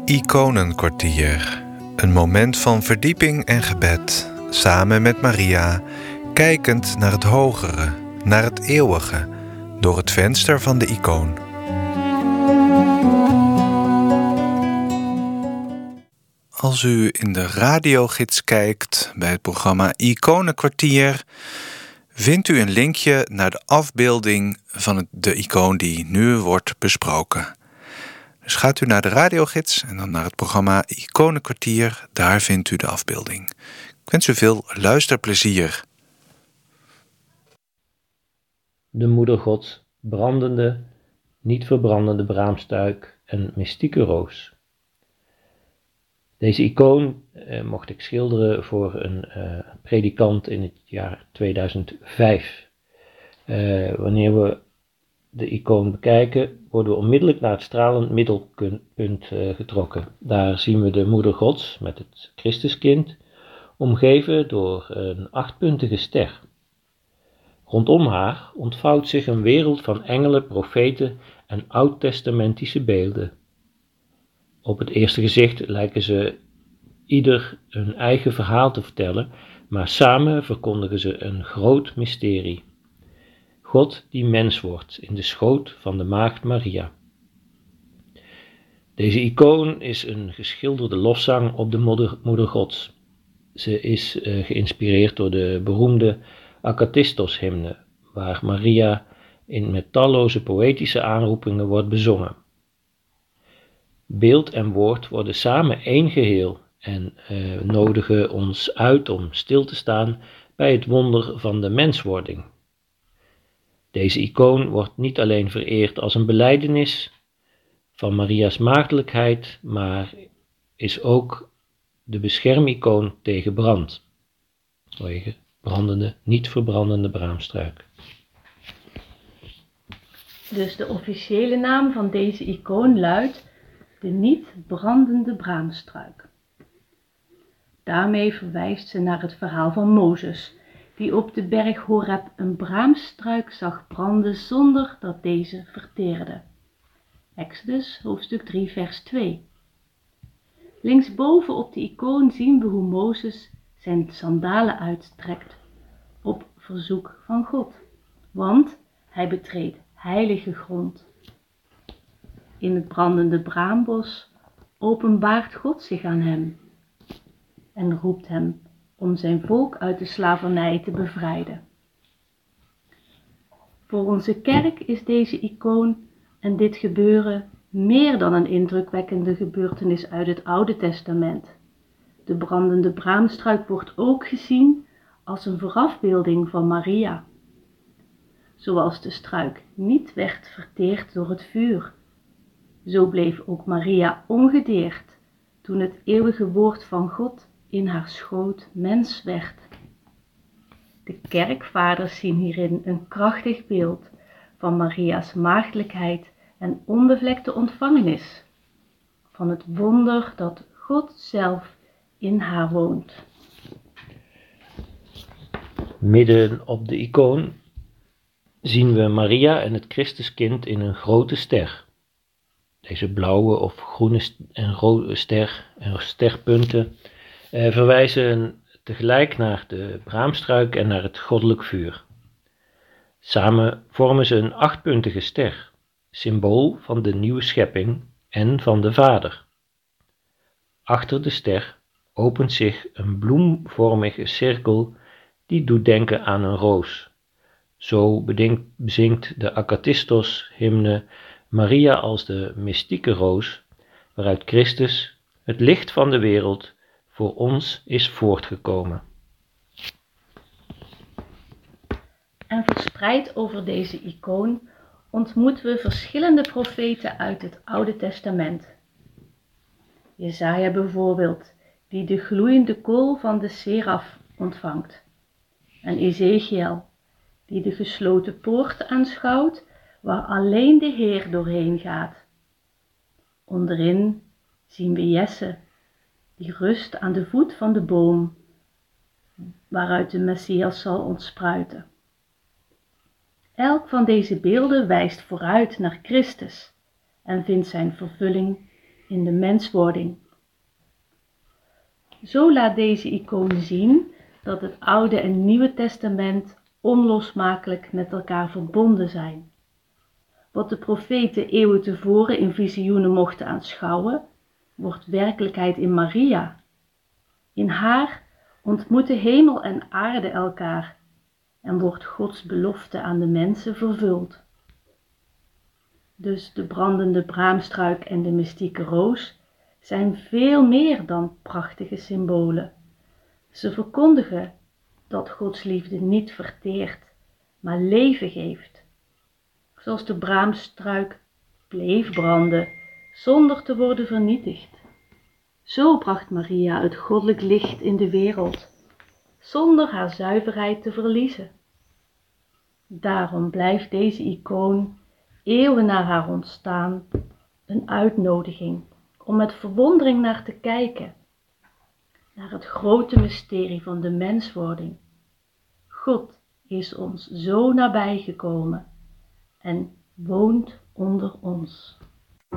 Iconenkwartier. Een moment van verdieping en gebed, samen met Maria, kijkend naar het hogere, naar het eeuwige, door het venster van de icoon. Als u in de radiogids kijkt bij het programma Iconenkwartier, vindt u een linkje naar de afbeelding van de icoon die nu wordt besproken. Dus gaat u naar de radiogids en dan naar het programma Iconenkwartier, daar vindt u de afbeelding. Ik wens u veel luisterplezier. De Moeder Gods, brandende, niet verbrandende braamstruik en mystieke roos. Deze icoon mocht ik schilderen voor een predikant in het jaar 2005. Wanneer we de icoon bekijken, worden we onmiddellijk naar het stralend middelpunt getrokken. Daar zien we de Moeder Gods met het Christuskind, omgeven door een 8-puntige ster. Rondom haar ontvouwt zich een wereld van engelen, profeten en oud-testamentische beelden. Op het eerste gezicht lijken ze ieder hun eigen verhaal te vertellen, maar samen verkondigen ze een groot mysterie. God die mens wordt in de schoot van de maagd Maria. Deze icoon is een geschilderde lofzang op de Moeder Gods. Ze is geïnspireerd door de beroemde Akatistos-hymne, waar Maria met talloze poëtische aanroepingen wordt bezongen. Beeld en woord worden samen één geheel en nodigen ons uit om stil te staan bij het wonder van de menswording. Deze icoon wordt niet alleen vereerd als een belijdenis van Maria's maagdelijkheid, maar is ook de beschermicoon tegen brand. Vanwege brandende, niet verbrandende braamstruik. Dus de officiële naam van deze icoon luidt de niet brandende braamstruik. Daarmee verwijst ze naar het verhaal van Mozes, die op de berg Horeb een braamstruik zag branden zonder dat deze verteerde. Exodus hoofdstuk 3 vers 2. Linksboven op de icoon zien we hoe Mozes zijn sandalen uittrekt op verzoek van God, want hij betreedt heilige grond. In het brandende braambos openbaart God zich aan hem en roept hem om zijn volk uit de slavernij te bevrijden. Voor onze kerk is deze icoon en dit gebeuren meer dan een indrukwekkende gebeurtenis uit het Oude Testament. De brandende braamstruik wordt ook gezien als een voorafbeelding van Maria. Zoals de struik niet werd verteerd door het vuur, zo bleef ook Maria ongedeerd toen het eeuwige woord van God in haar schoot mens werd. De kerkvaders zien hierin een krachtig beeld van Maria's maagdelijkheid en onbevlekte ontvangenis, van het wonder dat God zelf in haar woont. Midden op de icoon zien we Maria en het Christuskind in een grote ster. Deze blauwe of groene en rode sterpunten verwijzen tegelijk naar de braamstruik en naar het goddelijk vuur. Samen vormen ze een 8-puntige ster, symbool van de nieuwe schepping en van de Vader. Achter de ster opent zich een bloemvormige cirkel die doet denken aan een roos. Zo bezingt de Akatistos-hymne Maria als de mystieke roos, waaruit Christus, het licht van de wereld, voor ons is voortgekomen. En verspreid over deze icoon ontmoeten we verschillende profeten uit het Oude Testament. Jesaja bijvoorbeeld, die de gloeiende kool van de seraf ontvangt. En Ezechiel, die de gesloten poort aanschouwt, waar alleen de Heer doorheen gaat. Onderin zien we Jesse, die rust aan de voet van de boom, waaruit de Messias zal ontspruiten. Elk van deze beelden wijst vooruit naar Christus en vindt zijn vervulling in de menswording. Zo laat deze icoon zien dat het Oude en Nieuwe Testament onlosmakelijk met elkaar verbonden zijn. Wat de profeten eeuwen tevoren in visioenen mochten aanschouwen, wordt werkelijkheid in Maria. In haar ontmoeten hemel en aarde elkaar en wordt Gods belofte aan de mensen vervuld. Dus de brandende braamstruik en de mystieke roos zijn veel meer dan prachtige symbolen. Ze verkondigen dat Gods liefde niet verteert, maar leven geeft. Zoals de braamstruik bleef branden zonder te worden vernietigd. Zo bracht Maria het goddelijk licht in de wereld, zonder haar zuiverheid te verliezen. Daarom blijft deze icoon eeuwen na haar ontstaan een uitnodiging om met verwondering naar te kijken, naar het grote mysterie van de menswording. God is ons zo nabij gekomen en woont onder ons.